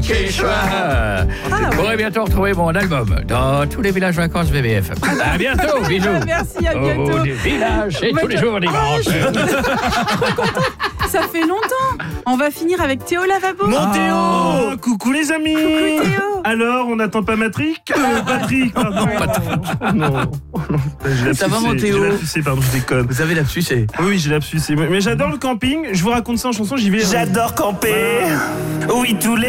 Quechua. Vous pourrez bientôt retrouver mon album dans tous les villages vacances VBF. À bientôt, bisous. Merci, à bientôt. Au village, c'est tous les jours dimanche. Ça fait longtemps. On va finir avec Théo Lavabo. Mon Théo. Coucou les amis. Coucou Théo. Alors, on n'attend pas Patrick, pardon. Non. Ça va, mon Théo? J'ai lapsusé, pardon, je déconne. Vous avez lapsusé? Oui, j'ai lapsusé. Mais j'adore le camping. Je vous raconte ça en chanson, j'y vais. J'adore camper. Oui, tous les